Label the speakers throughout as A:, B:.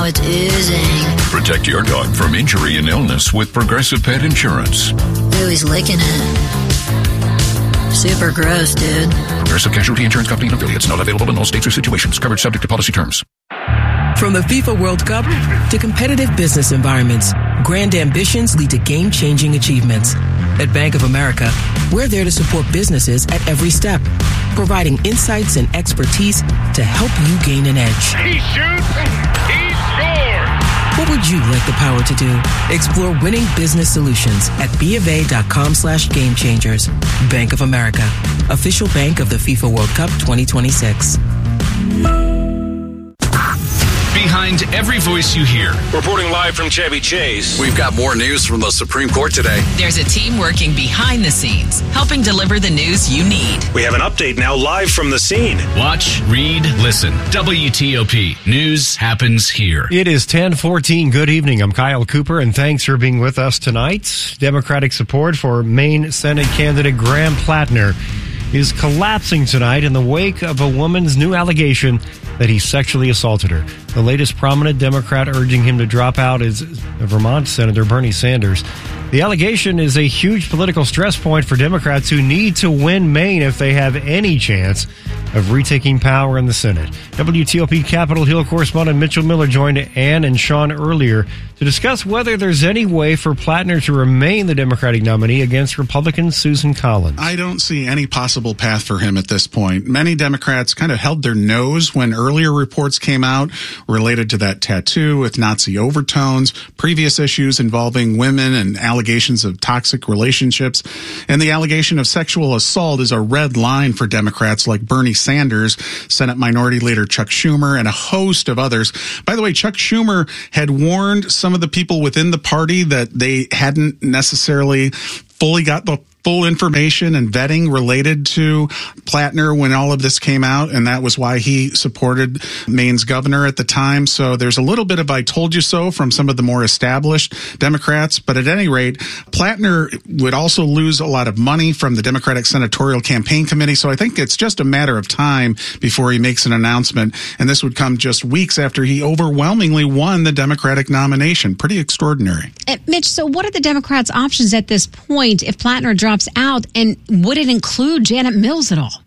A: It's oozing.
B: Protect your dog from injury and illness with Progressive Pet Insurance.
A: Ooh, he's licking it. Super gross, dude.
B: Progressive Casualty Insurance Company and affiliates. Not available in all states or situations. Coverage subject to policy terms.
C: From the FIFA World Cup to competitive business environments, grand ambitions lead to game-changing achievements. At Bank of America, we're there to support businesses at every step, providing insights and expertise to help you gain an edge.
D: He shoots, he scores!
C: What would you like the power to do? Explore winning business solutions at BofA.com/gamechangers. Bank of America, official bank of the FIFA World Cup 2026.
E: Behind every voice you hear.
F: Reporting live from Chevy Chase.
G: We've got more news from the Supreme Court today.
H: There's a team working behind the scenes, helping deliver the news you need.
F: We have an update now live from the scene.
E: Watch, read, listen. WTOP. News happens here.
I: It is 10:14. Good evening. I'm Kyle Cooper, and thanks for being with us tonight. Democratic support for Maine Senate candidate Graham Plattner is collapsing tonight in the wake of a woman's new allegation that he sexually assaulted her. The latest prominent Democrat urging him to drop out is Vermont Senator Bernie Sanders. The allegation is a huge political stress point for Democrats who need to win Maine if they have any chance of retaking power in the Senate. WTOP Capitol Hill correspondent Mitchell Miller joined Ann and Sean earlier to discuss whether there's any way for Plattner to remain the Democratic nominee against Republican Susan Collins.
J: I don't see any possible path for him at this point. Many Democrats kind of held their nose when earlier reports came out related to that tattoo with Nazi overtones, previous issues involving women and allegations of toxic relationships. And the allegation of sexual assault is a red line for Democrats like Bernie Sanders, Senate Minority Leader Chuck Schumer, and a host of others. By the way, Chuck Schumer had warned some of the people within the party that they hadn't necessarily fully got the full information and vetting related to Plattner when all of this came out, and that was why he supported Maine's governor at the time. So there's a little bit of I told you so from some of the more established Democrats, but at any rate, Plattner would also lose a lot of money from the Democratic Senatorial Campaign Committee, so I think it's just a matter of time before he makes an announcement, and this would come just weeks after he overwhelmingly won the Democratic nomination. Pretty extraordinary.
K: Mitch, so what are the Democrats' options at this point if Plattner drops out, and would it include Janet Mills at all?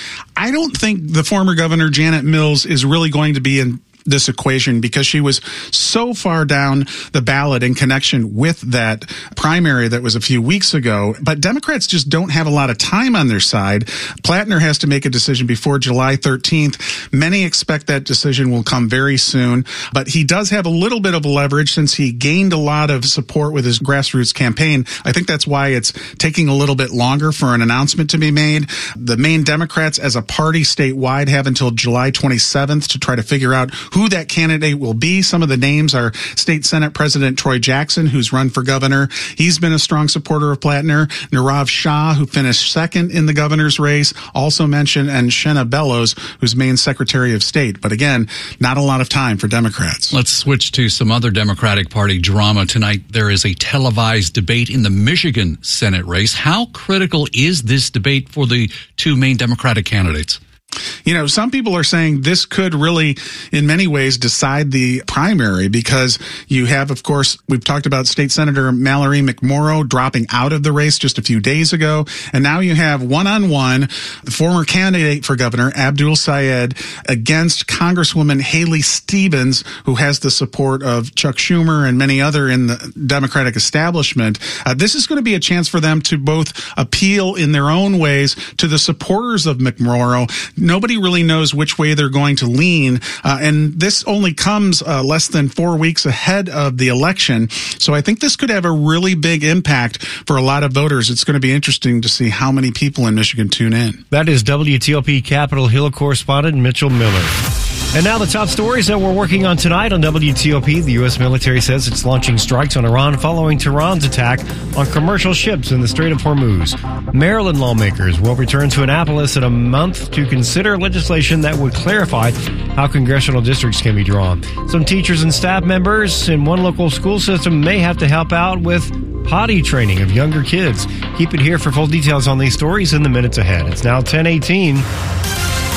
J: I don't think the former governor, Janet Mills, is really going to be in this equation because she was so far down the ballot in connection with that primary that was a few weeks ago. But Democrats just don't have a lot of time on their side. Plattner has to make a decision before July 13th. Many expect that decision will come very soon, but he does have a little bit of leverage since he gained a lot of support with his grassroots campaign. I think that's why it's taking a little bit longer for an announcement to be made. The Maine Democrats as a party statewide have until July 27th to try to figure out who that candidate will be. Some of the names are State Senate President Troy Jackson, who's run for governor. He's been a strong supporter of Plattner. Nirav Shah, who finished second in the governor's race, also mentioned, and Shenna Bellows, who's Maine Secretary of State. But again, not a lot of time for Democrats.
L: Let's switch to some other Democratic Party drama. Tonight, there is a televised debate in the Michigan Senate race. How critical is this debate for the two main Democratic candidates?
J: You know, some people are saying this could really, in many ways, decide the primary because you have, of course, we've talked about State Senator Mallory McMorrow dropping out of the race just a few days ago. And now you have one-on-one the former candidate for governor, Abdul Sayed, against Congresswoman Haley Stevens, who has the support of Chuck Schumer and many other in the Democratic establishment. This is going to be a chance for them to both appeal in their own ways to the supporters of McMorrow. Nobody really knows which way they're going to lean, and this only comes less than 4 weeks ahead of the election. So I think this could have a really big impact for a lot of voters. It's going to be interesting to see how many people in Michigan tune in.
I: That is WTOP Capitol Hill correspondent Mitchell Miller. And now the top stories that we're working on tonight on WTOP. The U.S. military says it's launching strikes on Iran following Tehran's attack on commercial ships in the Strait of Hormuz. Maryland lawmakers will return to Annapolis in a month to consider legislation that would clarify how congressional districts can be drawn. Some teachers and staff members in one local school system may have to help out with potty training of younger kids. Keep it here for full details on these stories in the minutes ahead. It's now 10:18.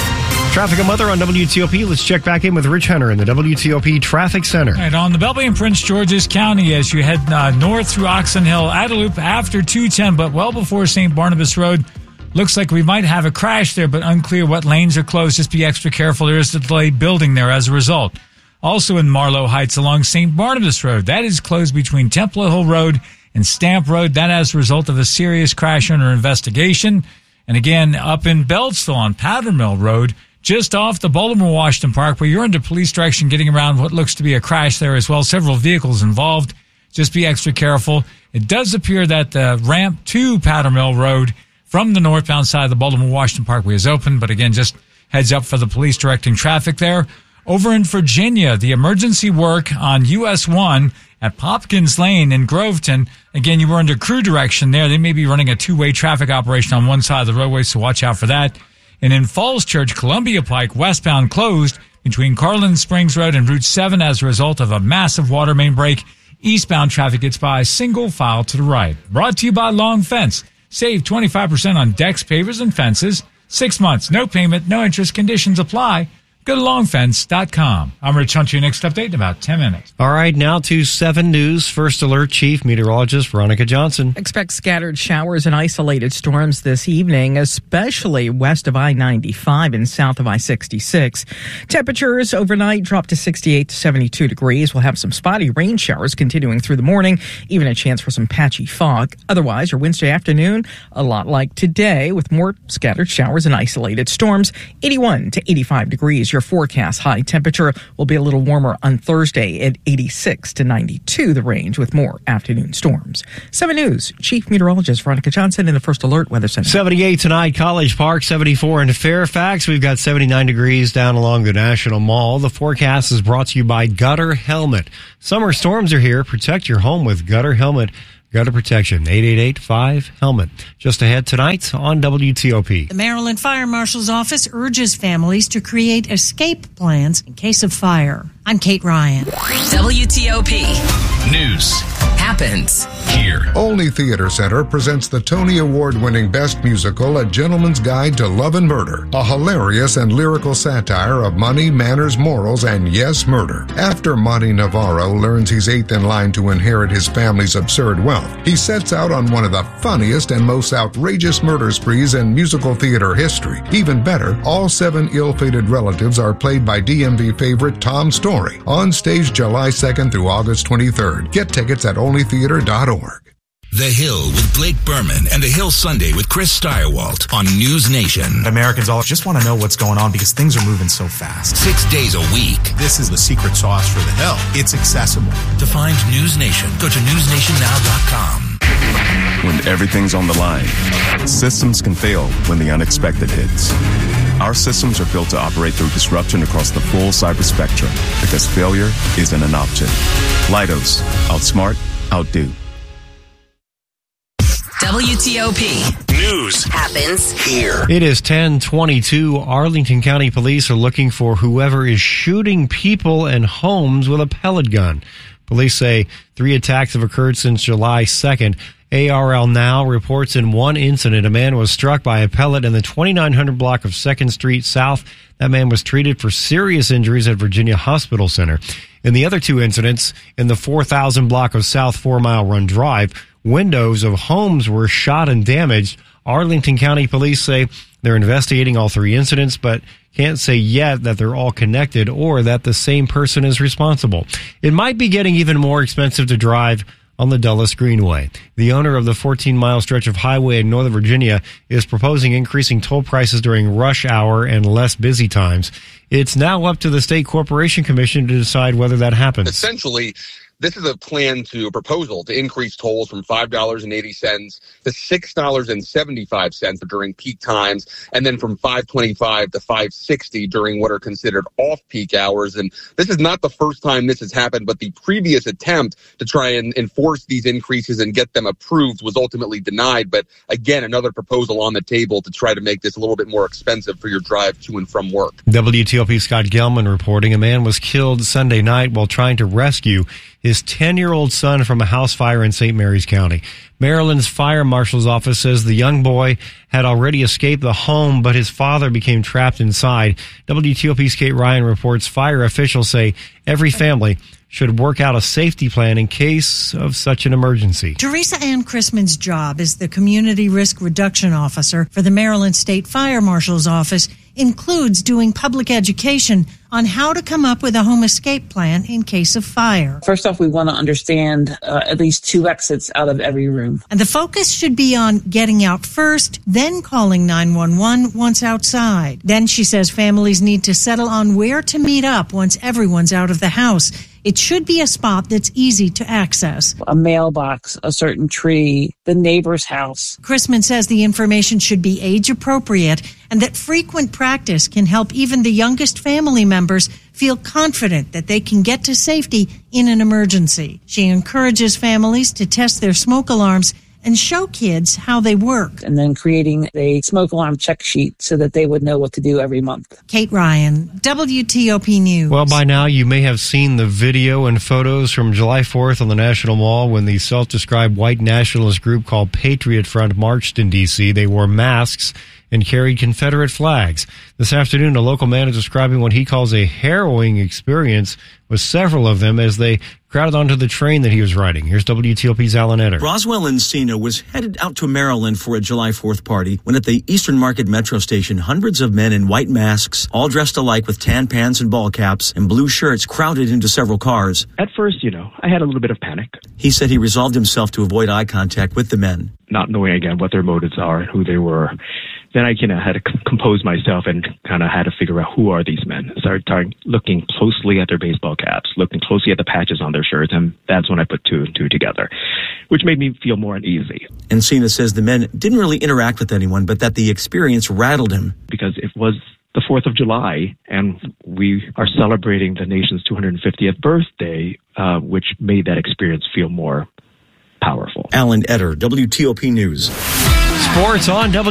I: Traffic and weather on WTOP. Let's check back in with Rich Hunter in the WTOP Traffic Center.
M: All right, on the Beltway in Prince George's County as you head north through Oxon Hill, at a loop after 210, but well before St. Barnabas Road. Looks like we might have a crash there, but unclear what lanes are closed. Just be extra careful. There is a delayed building there as a result. Also in Marlow Heights along St. Barnabas Road. That is closed between Temple Hill Road and Stamp Road. That as a result of a serious crash under investigation. And again, up in Beltsville on Powder Mill Road, just off the Baltimore-Washington Parkway, you're under police direction getting around what looks to be a crash there as well. Several vehicles involved. Just be extra careful. It does appear that the ramp to Powder Mill Road from the northbound side of the Baltimore-Washington Parkway is open. But again, just heads up for the police directing traffic there. Over in Virginia, the emergency work on US 1 at Popkins Lane in Groveton. Again, you were under crew direction there. They may be running a two-way traffic operation on one side of the roadway, so watch out for that. And in Falls Church, Columbia Pike, westbound closed between Carlin Springs Road and Route 7 as a result of a massive water main break. Eastbound traffic gets by single file to the right. Brought to you by Long Fence. Save 25% on decks, pavers, and fences. 6 months, no payment, no interest. Conditions apply. Go to longfence.com. I'm Rich Hunter. Your next update in about 10 minutes.
I: All right, now to 7 News. First Alert Chief Meteorologist Veronica Johnson.
N: Expect scattered showers and isolated storms this evening, especially west of I-95 and south of I-66. Temperatures overnight drop to 68 to 72 degrees. We'll have some spotty rain showers continuing through the morning, even a chance for some patchy fog. Otherwise, your Wednesday afternoon, a lot like today, with more scattered showers and isolated storms, 81 to 85 degrees. Your forecast high temperature will be a little warmer on Thursday at 86 to 92, the range, with more afternoon storms. 7 News, Chief Meteorologist Veronica Johnson in the First Alert Weather Center.
I: 78 tonight, College Park, 74 in Fairfax. We've got 79 degrees down along the National Mall. The forecast is brought to you by Gutter Helmet. Summer storms are here. Protect your home with Gutter Helmet. Gutter protection, 888-5-HELMET. Just ahead tonight on WTOP.
O: The Maryland Fire Marshal's Office urges families to create escape plans in case of fire. I'm Kate Ryan.
H: WTOP.
E: News
H: happens
E: here.
P: Olney Theater Center presents the Tony Award-winning Best Musical, A Gentleman's Guide to Love and Murder, a hilarious and lyrical satire of money, manners, morals, and yes, murder. After Monty Navarro learns he's 8th in line to inherit his family's absurd wealth, he sets out on one of the funniest and most outrageous murder sprees in musical theater history. Even better, all 7 ill-fated relatives are played by DMV favorite Tom Story. On stage July 2nd through August 23rd. Get tickets at onlytheater.org.
Q: The Hill with Blake Berman and The Hill Sunday with Chris Steyerwalt on News Nation.
R: Americans all just want to know what's going on because things are moving so fast.
Q: 6 days a week.
R: This is the secret sauce for The Hill. It's accessible.
Q: To find News Nation, go to newsnationnow.com.
S: When everything's on the line, systems can fail when the unexpected hits. Our systems are built to operate through disruption across the full cyber spectrum because failure isn't an option. Leidos. Outsmart, outdo.
H: WTOP.
F: News
H: happens here.
I: It is 10:22. Arlington County Police are looking for whoever is shooting people and homes with a pellet gun. Police say 3 attacks have occurred since July 2nd. ARL Now reports in one incident, a man was struck by a pellet in the 2900 block of 2nd Street South. That man was treated for serious injuries at Virginia Hospital Center. In the other 2 incidents, in the 4000 block of South 4 Mile Run Drive, windows of homes were shot and damaged. Arlington County Police say they're investigating all 3 incidents, but can't say yet that they're all connected or that the same person is responsible. It might be getting even more expensive to drive on the Dulles Greenway. The owner of the 14-mile stretch of highway in Northern Virginia is proposing increasing toll prices during rush hour and less busy times. It's now up to the State Corporation Commission to decide whether that happens.
T: Essentially, this is a proposal to increase tolls from $5.80 to $6.75 during peak times, and then from $5.25 to $5.60 during what are considered off-peak hours. And this is not the first time this has happened, but the previous attempt to try and enforce these increases and get them approved was ultimately denied. But again, another proposal on the table to try to make this a little bit more expensive for your drive to and from work.
I: WTOP Scott Gelman reporting a man was killed Sunday night while trying to rescue his 10-year-old son from a house fire in St. Mary's County. Maryland's fire marshal's office says the young boy had already escaped the home, but his father became trapped inside. WTOP's Kate Ryan reports fire officials say every family should work out a safety plan in case of such an emergency.
O: Teresa Ann Chrisman's job as the Community Risk Reduction Officer for the Maryland State Fire Marshal's Office includes doing public education on how to come up with a home escape plan in case of fire.
U: First off, we want to understand at least 2 exits out of every room.
O: And the focus should be on getting out first, then calling 911 once outside. Then she says families need to settle on where to meet up once everyone's out of the house. It should be a spot that's easy to access.
U: A mailbox, a certain tree, the neighbor's house.
O: Chrisman says the information should be age appropriate and that frequent practice can help even the youngest family members feel confident that they can get to safety in an emergency. She encourages families to test their smoke alarms and show kids how they work.
U: And then creating a smoke alarm check sheet so that they would know what to do every month.
O: Kate Ryan, WTOP News.
I: Well, by now you may have seen the video and photos from July 4th on the National Mall when the self-described white nationalist group called Patriot Front marched in D.C. They wore masks and carried Confederate flags. This afternoon, a local man is describing what he calls a harrowing experience with several of them as they crowded onto the train that he was riding. Here's WTOP's Alan Etter.
V: Roswell Encino was headed out to Maryland for a July 4th party when at the Eastern Market Metro Station, hundreds of men in white masks, all dressed alike with tan pants and ball caps and blue shirts, crowded into several cars.
W: At first, I had a little bit of panic.
V: He said he resolved himself to avoid eye contact with the men.
W: Not knowing, again, what their motives are and who they were. Then I had to compose myself and kind of had to figure out who are these men. I started looking closely at their baseball caps, looking closely at the patches on their shirts, and that's when I put 2 and 2 together, which made me feel more uneasy.
V: Encina says the men didn't really interact with anyone, but that the experience rattled him.
W: Because it was the 4th of July, and we are celebrating the nation's 250th birthday, which made that experience feel more powerful.
V: Alan Etter, WTOP News.
I: Sports on